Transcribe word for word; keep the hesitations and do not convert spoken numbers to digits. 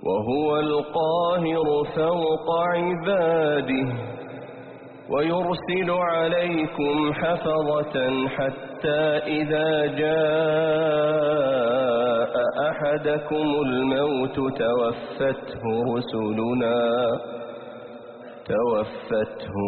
وهو القاهر فوق عباده ويرسل عليكم حفظة حتى إذا جاء أحدكم الموت توفته رسلنا توفته